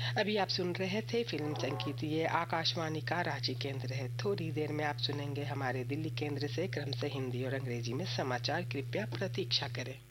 अभी आप सुन रहे थे फिल्म संगीत। ये आकाशवाणी का रांची केंद्र है। थोड़ी देर में आप सुनेंगे हमारे दिल्ली केंद्र से क्रम से हिंदी और अंग्रेजी में समाचार। कृपया प्रतीक्षा करें।